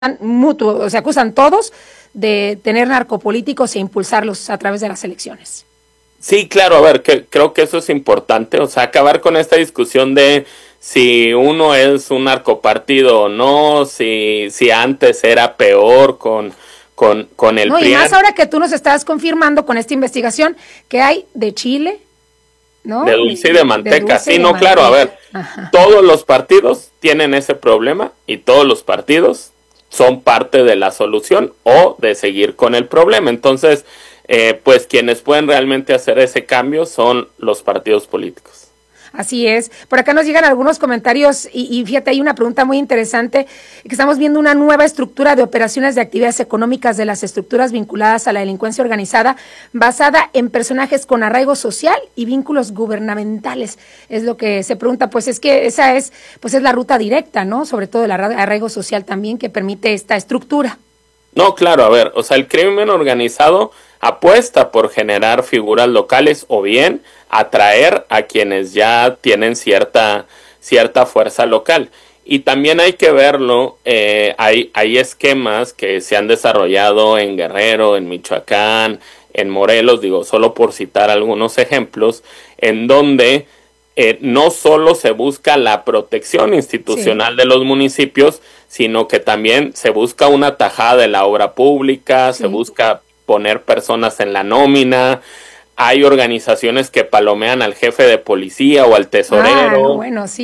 mutuo, se acusan todos de tener narcopolíticos e impulsarlos a través de las elecciones. Sí, claro, a ver, creo que eso es importante, o sea, acabar con esta discusión de si uno es un narcopartido o no, si antes era peor con el no, PRI. Y más ahora que tú nos estás confirmando con esta investigación que hay de Chile, ¿no? De dulce y de manteca, sí, no, manteca. claro, a ver, Ajá. Todos los partidos tienen ese problema y todos los partidos son parte de la solución o de seguir con el problema. Entonces, pues quienes pueden realmente hacer ese cambio son los partidos políticos. Así es. Por acá nos llegan algunos comentarios y fíjate, hay una pregunta muy interesante, que estamos viendo una nueva estructura de operaciones de actividades económicas de las estructuras vinculadas a la delincuencia organizada basada en personajes con arraigo social y vínculos gubernamentales. Es lo que se pregunta, pues es que esa es la ruta directa, ¿no? Sobre todo el arraigo social también que permite esta estructura. No, claro, a ver, o sea, el crimen organizado apuesta por generar figuras locales o bien atraer a quienes ya tienen cierta fuerza local. Y también hay que verlo, hay esquemas que se han desarrollado en Guerrero, en Michoacán, en Morelos, digo, solo por citar algunos ejemplos, en donde no solo se busca la protección institucional de los municipios, sino que también se busca una tajada de la obra pública, se busca poner personas en la nómina. Hay organizaciones que palomean al jefe de policía o al tesorero. No, bueno, sí,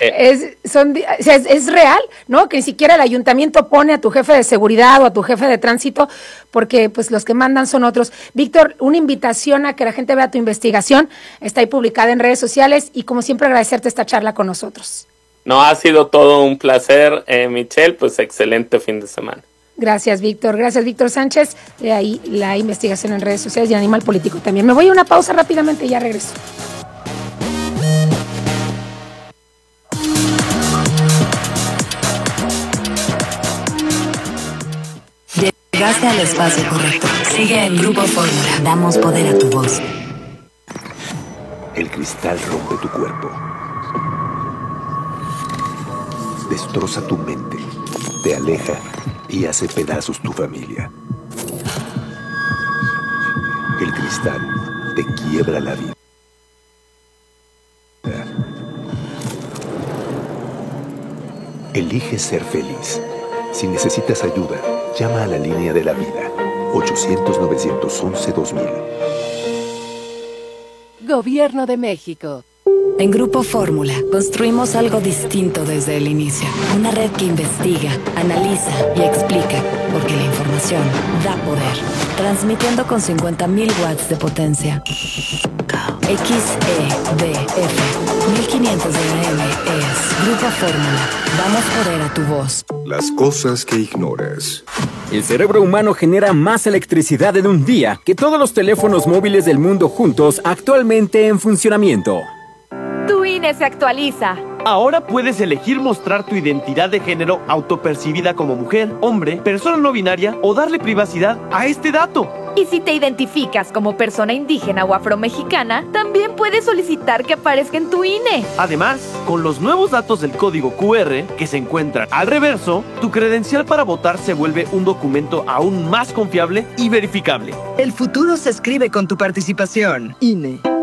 es real, ¿no? Que ni siquiera el ayuntamiento pone a tu jefe de seguridad o a tu jefe de tránsito, porque pues los que mandan son otros. Víctor, una invitación a que la gente vea tu investigación, está ahí publicada en redes sociales y como siempre agradecerte esta charla con nosotros. No, ha sido todo un placer, Michelle, pues excelente fin de semana. Gracias, Víctor. Gracias, Víctor Sánchez. De ahí la investigación en redes sociales y Animal Político también. Me voy a una pausa rápidamente y ya regreso. Llegaste al espacio correcto. Sigue en Grupo Fórmula. Damos poder a tu voz. El cristal rompe tu cuerpo. Destroza tu mente. Te aleja y hace pedazos tu familia. El cristal te quiebra la vida. Elige ser feliz. Si necesitas ayuda, llama a la línea de la vida. 800-911-2000. Gobierno de México. En Grupo Fórmula construimos algo distinto desde el inicio. Una red que investiga, analiza y explica, porque la información da poder. Transmitiendo con 50.000 watts de potencia. XEDF 1500 de AM es Grupo Fórmula. Damos poder a tu voz. Las cosas que ignoras. El cerebro humano genera más electricidad en un día que todos los teléfonos móviles del mundo juntos actualmente en funcionamiento. Tu INE se actualiza. Ahora puedes elegir mostrar tu identidad de género autopercibida como mujer, hombre, persona no binaria o darle privacidad a este dato. Y si te identificas como persona indígena o afromexicana, también puedes solicitar que aparezca en tu INE. Además, con los nuevos datos del código QR que se encuentran al reverso, tu credencial para votar se vuelve un documento aún más confiable y verificable. El futuro se escribe con tu participación. INE.